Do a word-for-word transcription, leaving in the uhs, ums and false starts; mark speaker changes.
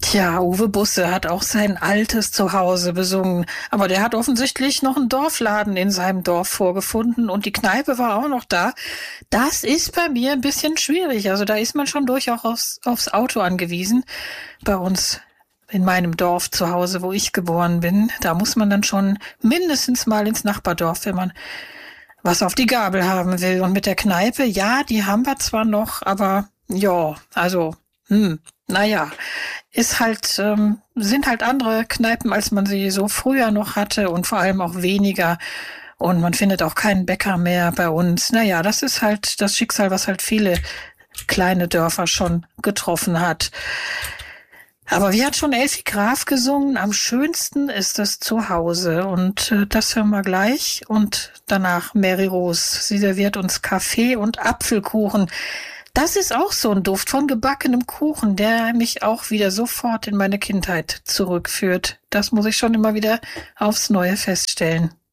Speaker 1: Tja, Uwe Busse hat auch sein altes Zuhause besungen, aber der hat offensichtlich noch einen Dorfladen in seinem Dorf vorgefunden und die Kneipe war auch noch da. Das ist bei mir ein bisschen schwierig, also da ist man schon durchaus aufs, aufs Auto angewiesen. Bei uns in meinem Dorf zu Hause, wo ich geboren bin, da muss man dann schon mindestens mal ins Nachbardorf, wenn man was auf die Gabel haben will. Und mit der Kneipe, ja, die haben wir zwar noch, aber ja, also, hm, naja, ist halt, ähm, sind halt andere Kneipen, als man sie so früher noch hatte und vor allem auch weniger. Und man findet auch keinen Bäcker mehr bei uns. Naja, das ist halt das Schicksal, was halt viele kleine Dörfer schon getroffen hat. Aber wie hat schon Elfi Graf gesungen? Am schönsten ist es zu Hause. Und äh, das hören wir gleich. Und danach Mary Rose. Sie serviert uns Kaffee und Apfelkuchen. Das ist auch so ein Duft von gebackenem Kuchen, der mich auch wieder sofort in meine Kindheit zurückführt. Das muss ich schon immer wieder aufs Neue feststellen.